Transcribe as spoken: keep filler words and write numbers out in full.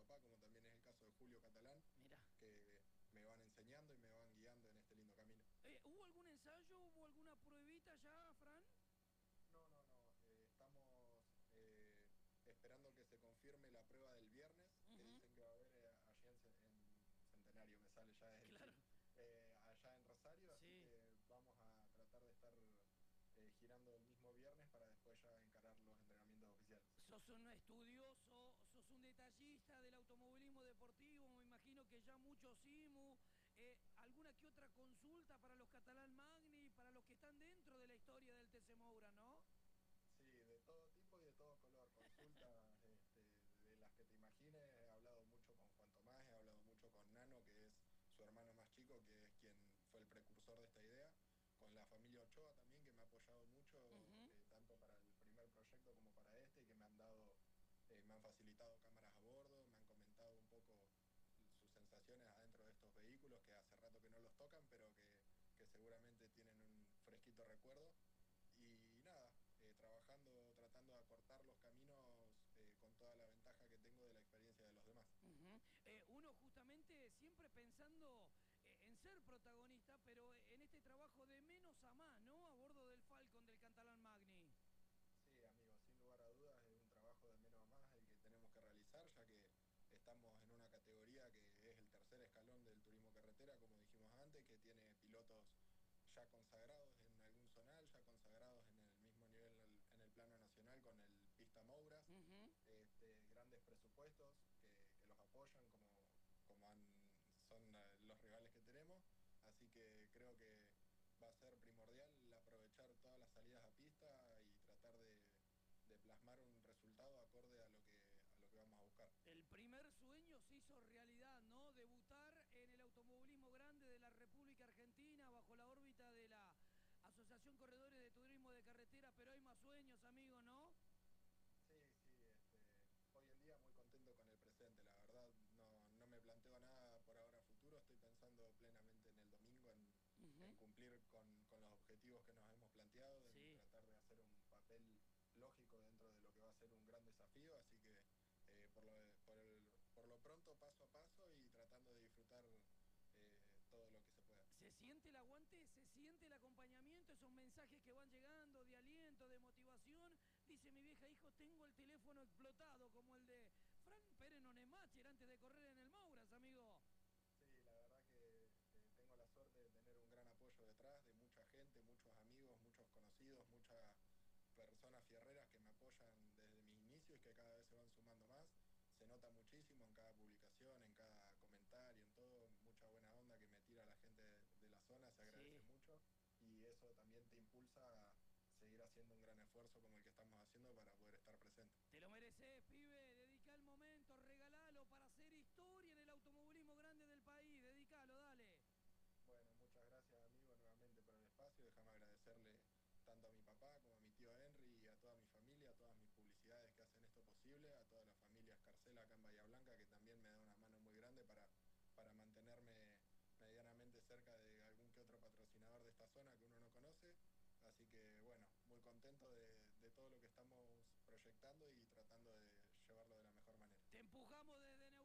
papá, como también es el caso de Julio Catalán, Mira. que me van enseñando y me van guiando en este lindo camino. Eh, ¿Hubo algún ensayo, hubo alguna pruebita ya, Fran? No, no, no, eh, estamos eh, esperando que se confirme la prueba del viernes, que Uh-huh. dicen que va a haber eh, allá en, en Centenario, me sale ya es Claro. decir, eh, allá en Rosario, así Sí. que vamos a tratar de estar eh, girando el mismo viernes para después ya encarar los entrenamientos oficiales. Sos un estudioso, sos un detallista del automovilismo deportivo, me imagino que ya mucho SIMU, eh, alguna que otra consulta para los Catalán Magni, para los que están dentro de la historia del T C Moura, ¿no? Sí, de todo tipo y de todo color, consultas este, de las que te imagines, he hablado mucho con Juan Tomás, he hablado mucho con Nano, que es su hermano más chico, que es quien fue el precursor de esta idea, con la familia Ochoa también, que me ha apoyado mucho, Uh-huh. eh, tanto para el primer proyecto como para este, y que me han dado, eh, me han facilitado cámaras a bordo, me han comentado un poco sus sensaciones adentro de estos vehículos, que hace rato que no los tocan, pero que, que seguramente tienen un fresquito recuerdo. Y nada, eh, trabajando, tratando de acortar los caminos eh, con toda la ventaja que tengo de la experiencia de los demás. Uh-huh. Eh, uno justamente siempre pensando eh, en ser protagonista, pero en este trabajo de menos a más, ¿no? A bordo del Falcon del Catalán Magni. Sí, amigo, sin lugar a dudas es un trabajo de menos a más el que tenemos que realizar, ya que estamos en una categoría que es el tercer escalón del turismo carretera, como dijimos antes, que tiene pilotos ya consagrados en algún zonal, ya consagrados en el mismo nivel en el plano nacional con el Pista Mouras, Uh-huh. este, grandes presupuestos que, que los apoyan como, como han, son los rivales que tenemos, así que creo que va a ser primordial aprovechar todas las salidas a pista y tratar de, de plasmar un resultado acorde a lo que a lo que vamos a buscar. El primer sueño se hizo realidad, ¿no? Debutar en el automovilismo grande de la República Argentina bajo la órbita de la Asociación Corredores de Turismo de Carretera, pero hay más sueños, amigo, ¿no? Sí, sí, este, hoy en día muy contento con el presente, la verdad no, no me planteo nada por ahora futuro, estoy pensando plenamente en el domingo, en, Uh-huh. en cumplir con, con los objetivos que nos hemos planteado, en Sí. tratar de hacer un papel lógico dentro de lo que va a ser un gran desafío, así que eh, por, lo, por, el, por lo pronto paso a paso y tratando de disfrutar eh, todo lo que se pueda. Se siente el aguante, se siente el acompañamiento, esos mensajes que van llegando de aliento, de motivación. Dice mi vieja, hijo, tengo el teléfono explotado como el de Fran Pérez Nonemacher antes de correr en el Mouras, amigo. Sí, la verdad que eh, tengo la suerte de tener un gran apoyo detrás, de mucha gente, muchos amigos, muchos conocidos, muchas personas fierreras que me apoyan desde mis inicios y que cada vez se van sumando más. Se nota muchísimo en cada publicación, en cada comentario, en todo, mucha buena onda que me tira la gente de, de la zona, se agradece Sí. mucho y eso también te impulsa a seguir haciendo un gran esfuerzo como el que estamos haciendo para poder estar presente. Te lo mereces, pibe. Dedica el momento, regalalo para hacer historia en el automovilismo grande del país. Dedicalo, dale. Bueno, muchas gracias amigo nuevamente por el espacio. Déjame agradecerle tanto a mi papá como a mi tío Henry y a toda mi familia, a todas mis publicidades que hacen esto posible, a toda la familia Escarcela acá en Bahía Blanca que también me da una mano muy grande para, para mantenerme medianamente cerca de algún que otro patrocinador de esta zona que uno no conoce. Así que bueno, muy contento de, de todo lo que estamos proyectando y tratando de llevarlo de la mejor manera. Te empujamos desde